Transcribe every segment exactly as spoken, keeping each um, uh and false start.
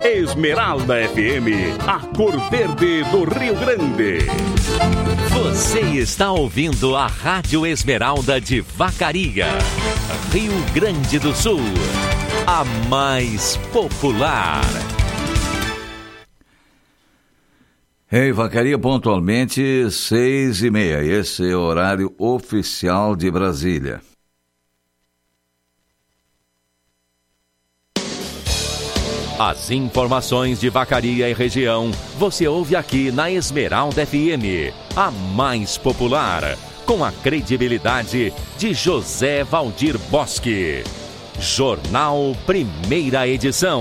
Esmeralda F M, a cor verde do Rio Grande. Você está ouvindo a Rádio Esmeralda de Vacaria, Rio Grande do Sul, a mais popular. Em Vacaria, pontualmente, seis e meia. Esse é o horário oficial de Brasília. As informações de Vacaria e região você ouve aqui na Esmeralda F M, a mais popular, com a credibilidade de José Valdir Bosque. Jornal Primeira Edição.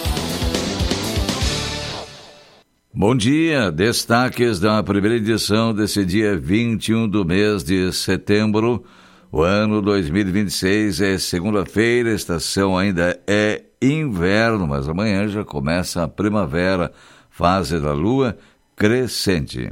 Bom dia, destaques da primeira edição desse dia vinte e um do mês de setembro. O ano dois mil e vinte e seis é segunda-feira, a estação ainda é inverno, mas amanhã já começa a primavera, fase da lua crescente.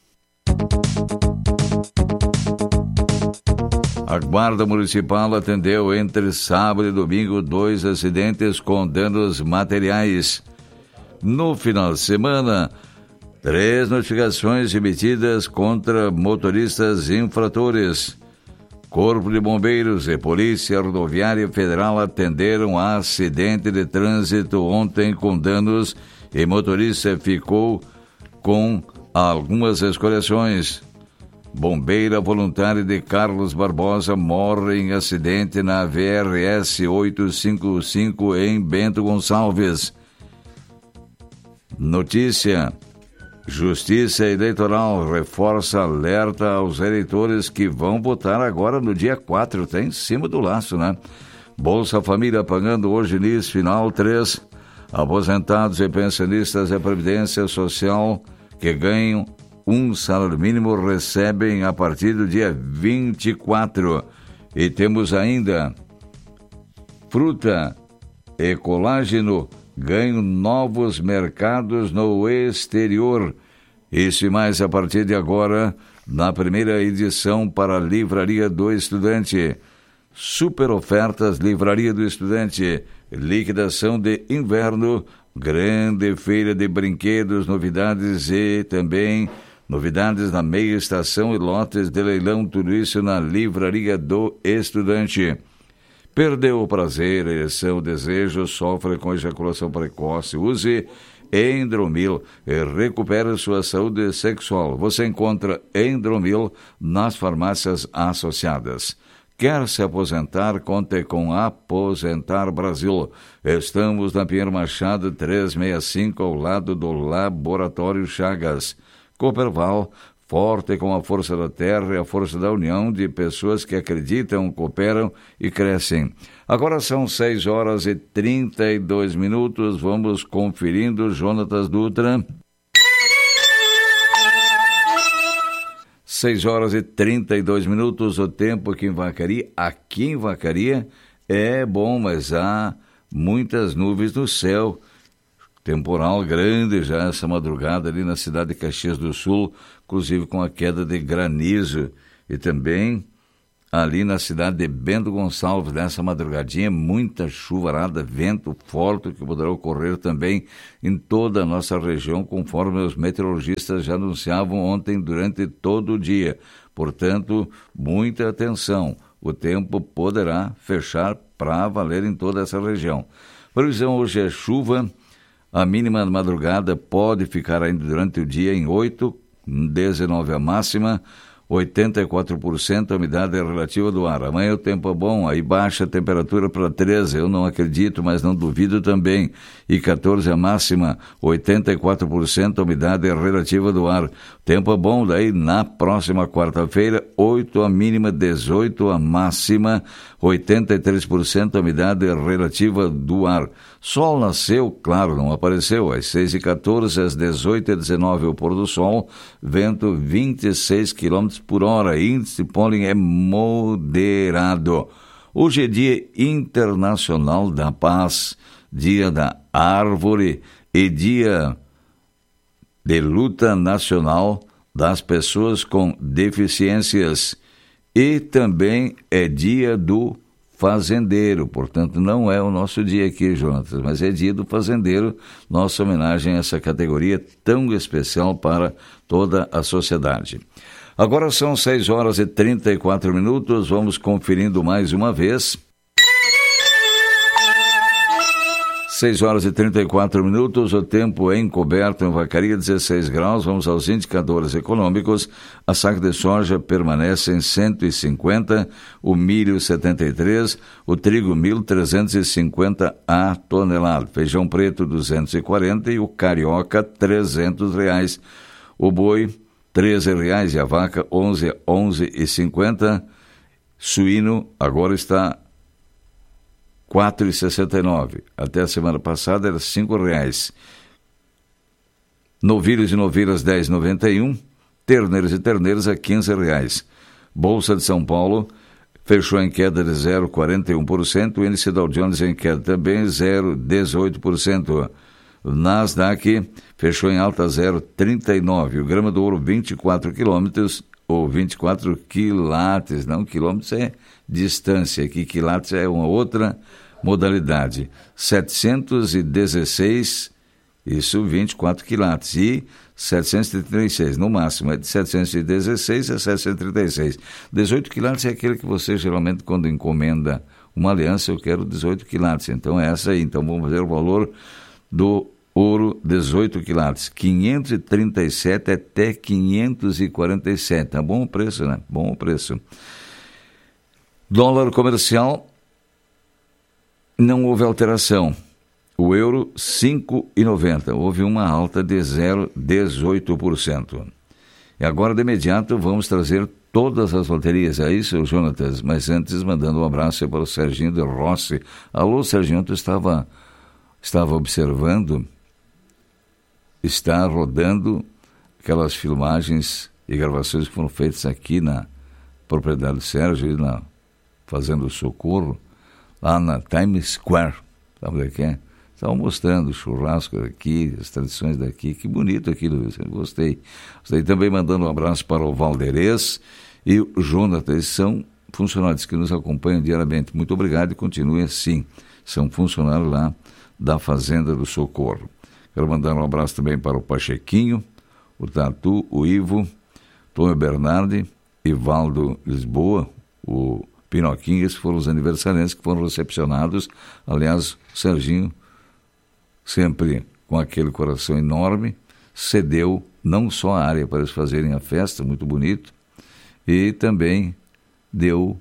A Guarda Municipal atendeu entre sábado e domingo dois acidentes com danos materiais. No final de semana, três notificações emitidas contra motoristas infratores. Corpo de Bombeiros e Polícia Rodoviária Federal atenderam a acidente de trânsito ontem com danos e motorista ficou com algumas escoriações. Bombeira voluntária de Carlos Barbosa morre em acidente na V R S oitocentos e cinquenta e cinco em Bento Gonçalves. Notícia: Justiça Eleitoral reforça alerta aos eleitores que vão votar agora no dia quatro. Tá em cima do laço, né? Bolsa Família pagando hoje início final três. Aposentados e pensionistas da Previdência Social que ganham um salário mínimo recebem a partir do dia vinte e quatro. E temos ainda fruta e colágeno ganham novos mercados no exterior. Isso e mais a partir de agora, na primeira edição para a Livraria do Estudante. Super ofertas Livraria do Estudante. Liquidação de inverno, grande feira de brinquedos, novidades e também novidades na meia estação e lotes de leilão, tudo isso na Livraria do Estudante. Perdeu o prazer, a ereção, o desejo, sofre com ejaculação precoce. Use Endromil e recupere sua saúde sexual. Você encontra Endromil nas farmácias associadas. Quer se aposentar? Conte com Aposentar Brasil. Estamos na Pinheiro Machado trezentos e sessenta e cinco, ao lado do Laboratório Chagas. Cooperval, forte com a força da terra e a força da união de pessoas que acreditam, cooperam e crescem. Agora são seis horas e trinta e dois minutos. Vamos conferindo Jonatas Dutra. seis horas e trinta e dois minutos. O tempo aqui em Vacaria, aqui em Vacaria é bom, mas há muitas nuvens no céu. Temporal grande já essa madrugada ali na cidade de Caxias do Sul, inclusive com a queda de granizo, e também ali na cidade de Bento Gonçalves, nessa madrugadinha, muita chuvarada, vento forte que poderá ocorrer também em toda a nossa região, conforme os meteorologistas já anunciavam ontem durante todo o dia. Portanto, muita atenção, o tempo poderá fechar para valer em toda essa região. Previsão hoje é chuva. A mínima da madrugada pode ficar ainda durante o dia em oito, dezenove a máxima, oitenta e quatro por cento a umidade relativa do ar. Amanhã o tempo é bom, aí baixa a temperatura para treze, eu não acredito, mas não duvido também. E quatorze a máxima, oitenta e quatro por cento a umidade relativa do ar. Tempo é bom, daí na próxima quarta-feira, oito a mínima, dezoito a máxima, oitenta e três por cento a umidade relativa do ar. Sol nasceu, claro, não apareceu, às seis e quatorze, às dezoito e dezenove o pôr do sol, vento vinte e seis quilômetros por hora, índice de pólen é moderado. Hoje é Dia Internacional da Paz, Dia da Árvore e Dia de Luta Nacional das Pessoas com Deficiências. E também é Dia do fazendeiro. Portanto, não é o nosso dia aqui, Jonatas, mas é dia do fazendeiro. Nossa homenagem a essa categoria tão especial para toda a sociedade. Agora são seis horas e trinta e quatro minutos. Vamos conferindo mais uma vez. seis horas e trinta e quatro minutos, o tempo é encoberto em Vacaria, dezesseis graus. Vamos aos indicadores econômicos. A saca de soja permanece em cento e cinquenta, o milho setenta e três, o trigo mil trezentos e cinquenta a tonelada, feijão preto duzentos e quarenta e o carioca trezentos reais. O boi treze reais e a vaca onze, onze e cinquenta. Suíno agora está quatro e sessenta e nove. Até a semana passada era cinco reais. Novilhos e novilhas dez e noventa e um. Terneiros e terneiras a quinze reais. Bolsa de São Paulo fechou em queda de zero vírgula quarenta e um por cento. O índice Dow Jones em queda também zero vírgula dezoito por cento. O Nasdaq fechou em alta zero vírgula trinta e nove. O grama do ouro vinte e quatro quilômetros ou vinte e quatro quilates, não quilômetros é distância, aqui quilates é uma outra modalidade, setecentos e dezesseis, isso vinte e quatro quilates, e setecentos e trinta e seis, no máximo é de setecentos e dezesseis a setecentos e trinta e seis. dezoito quilates é aquele que você geralmente quando encomenda uma aliança, eu quero dezoito quilates, então é essa aí. Então vamos ver o valor do ouro, dezoito quilates, quinhentos e trinta e sete até quinhentos e quarenta e sete. Tá bom o preço, né? Bom o preço. Dólar comercial, não houve alteração. O euro, cinco reais e noventa. Houve uma alta de zero vírgula dezoito por cento. E agora, de imediato, vamos trazer todas as loterias. É isso, Jonatas? Mas antes, mandando um abraço para o Serginho de Rossi. Alô, Serginho, tu estava, estava observando... Está rodando aquelas filmagens e gravações que foram feitas aqui na propriedade do Sérgio, na Fazenda do Socorro, lá na Times Square. Sabe o que é? Estavam mostrando o churrasco daqui, as tradições daqui. Que bonito aquilo, eu gostei. Gostei também, mandando um abraço para o Valderez e o Jonathan. Eles são funcionários que nos acompanham diariamente. Muito obrigado e continue assim. São funcionários lá da Fazenda do Socorro. Quero mandar um abraço também para o Pachequinho, o Tatu, o Ivo, Tônio Bernardi, Ivaldo Lisboa, o Pinoquinho. Esses foram os aniversariantes que foram recepcionados. Aliás, o Serginho, sempre com aquele coração enorme, cedeu não só a área para eles fazerem a festa, muito bonito, e também deu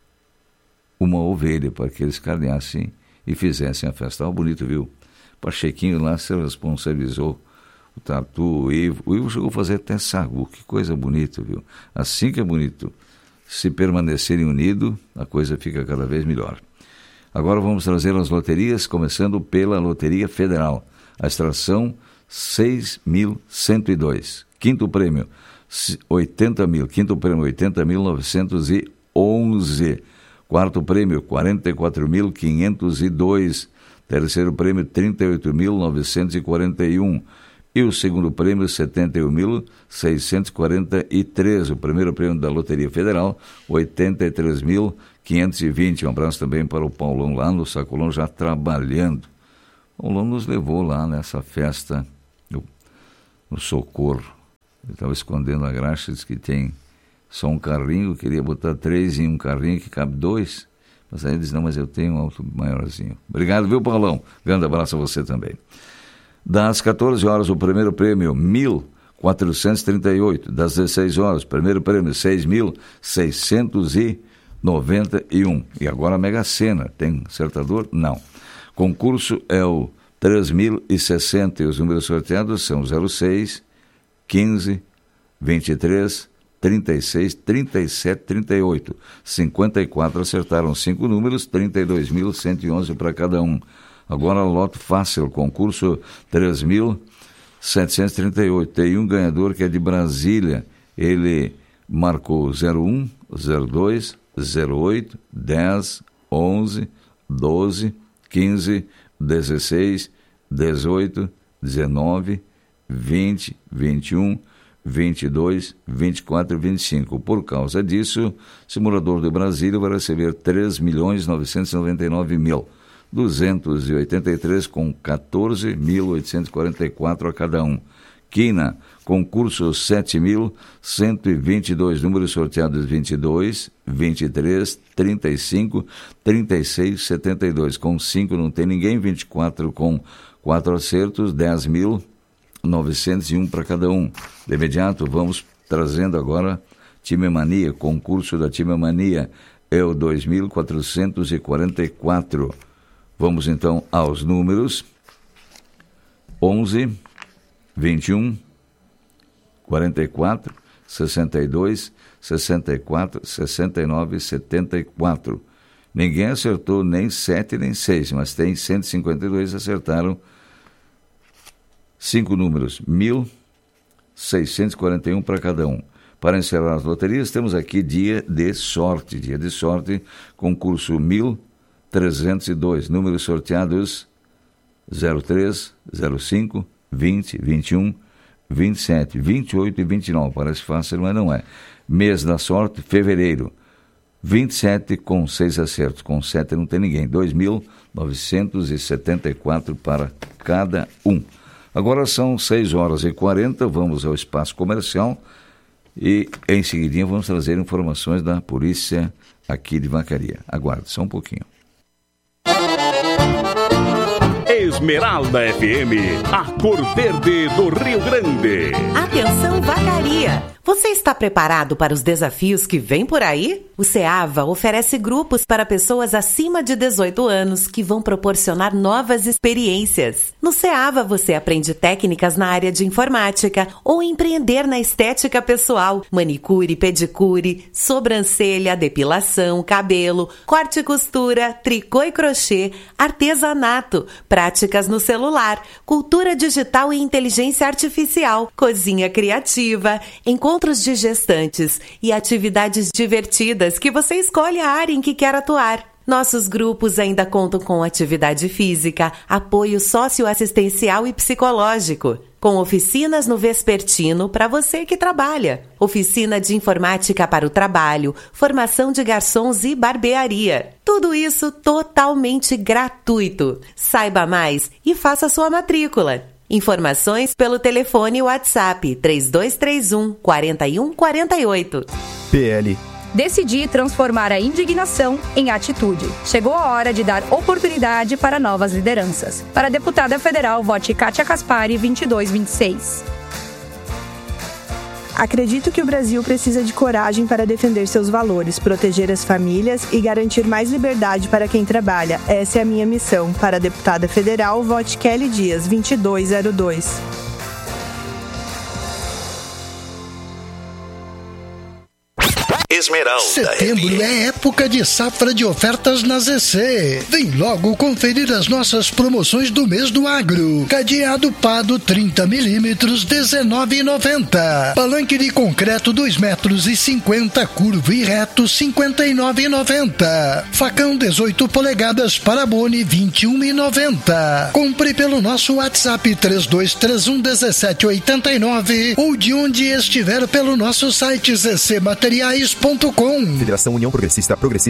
uma ovelha para que eles carneassem e fizessem a festa. Estava bonito, viu? Pachequinho lá se responsabilizou, o Tatu, o Ivo. O Ivo chegou a fazer até sagu, que coisa bonita, viu? Assim que é bonito. Se permanecerem unidos, a coisa fica cada vez melhor. Agora vamos trazer as loterias, começando pela Loteria Federal. A extração, seis mil cento e dois. Quinto prêmio, oitenta mil. Quinto prêmio, oitenta mil novecentos e onze. Quarto prêmio, quarenta e quatro mil quinhentos e dois. Terceiro prêmio, trinta e oito mil novecentos e quarenta e um. E o segundo prêmio, setenta e um mil seiscentos e quarenta e três. O primeiro prêmio da Loteria Federal, oitenta e três mil quinhentos e vinte. Um abraço também para o Paulão lá no Sacolão, já trabalhando. O Paulão nos levou lá nessa festa no, no Socorro. Ele estava escondendo a graxa, disse que tem só um carrinho, queria botar três em um carrinho que cabe dois. Mas aí ele diz, não, mas eu tenho um alto maiorzinho. Obrigado, viu, Paulão? Grande abraço a você também. Das quatorze horas, o primeiro prêmio, mil quatrocentos e trinta e oito. Das dezesseis horas, primeiro prêmio, seis mil seiscentos e noventa e um. E agora a Mega Sena. Tem acertador? Não. Concurso é o três mil e sessenta e os números sorteados são zero seis, quinze, vinte e três, trinta e seis, trinta e sete, trinta e oito. cinquenta e quatro acertaram cinco números, trinta e dois mil cento e onze para cada um. Agora loto fácil, concurso três mil setecentos e trinta e oito. Tem um ganhador que é de Brasília. Ele marcou zero um, zero dois, zero oito, dez, onze, doze, quinze, dezesseis, dezoito, dezenove, vinte, vinte e um, vinte e dois, vinte e quatro e vinte e cinco. Por causa disso, simulador de Brasília vai receber três milhões novecentos e noventa e nove mil duzentos e oitenta e três com quatorze mil oitocentos e quarenta e quatro a cada um. Quina, concurso sete mil cento e vinte e dois, números sorteados vinte e dois, vinte e três, trinta e cinco, trinta e seis, setenta e dois. Com cinco não tem ninguém, vinte e quatro com quatro acertos, dez mil novecentos e um para cada um. De imediato, vamos trazendo agora Time Mania, concurso da Time Mania, é o dois mil quatrocentos e quarenta e quatro. Vamos então aos números: onze, vinte e um, quarenta e quatro, sessenta e dois, sessenta e quatro, sessenta e nove, setenta e quatro. Ninguém acertou nem sete nem seis, mas tem cento e cinquenta e dois acertaram. Cinco números, mil seiscentos e quarenta e um para cada um. Para encerrar as loterias, temos aqui dia de sorte. Dia de sorte, concurso mil trezentos e dois. Números sorteados zero três, zero cinco, vinte, vinte e um, vinte e sete, vinte e oito e vinte e nove. Parece fácil, mas não é. Mês da sorte, fevereiro. vinte e sete com seis acertos. Com sete não tem ninguém. dois mil novecentos e setenta e quatro para cada um. Agora são seis horas e quarenta, vamos ao espaço comercial e em seguidinha vamos trazer informações da polícia aqui de Vacaria. Aguarde só um pouquinho. Esmeralda F M, a cor verde do Rio Grande. Atenção, Vacaria! Você está preparado para os desafios que vêm por aí? O SEAVA oferece grupos para pessoas acima de dezoito anos que vão proporcionar novas experiências. No SEAVA você aprende técnicas na área de informática ou empreender na estética pessoal, manicure, pedicure, sobrancelha, depilação, cabelo, corte e costura, tricô e crochê, artesanato, práticas no celular, cultura digital e inteligência artificial, cozinha criativa, encontros de gestantes e atividades divertidas que você escolhe a área em que quer atuar. Nossos grupos ainda contam com atividade física, apoio socioassistencial e psicológico, com oficinas no vespertino para você que trabalha, oficina de informática para o trabalho, formação de garçons e barbearia. Tudo isso totalmente gratuito. Saiba mais e faça sua matrícula. Informações pelo telefone WhatsApp três dois três um, quatro um quatro oito. P L. Decidi transformar a indignação em atitude. Chegou a hora de dar oportunidade para novas lideranças. Para a deputada federal, vote Kátia Caspari vinte e dois vinte e seis. Acredito que o Brasil precisa de coragem para defender seus valores, proteger as famílias e garantir mais liberdade para quem trabalha. Essa é a minha missão. Para a deputada federal, vote Kelly Dias, vinte e dois zero dois. Esmeralda. Setembro é época de safra de ofertas na Z C. Vem logo conferir as nossas promoções do mês do agro. Cadeado Pado trinta milímetros, dezenove reais e noventa centavos. Palanque de concreto dois metros e cinquenta, curvo e reto, cinquenta e nove reais e noventa centavos. Facão dezoito polegadas para Boni, vinte e um reais e noventa centavos. Compre pelo nosso WhatsApp três dois três um, um sete oito nove ou de onde estiver pelo nosso site z c materiais ponto com. Federação União Progressista Progressista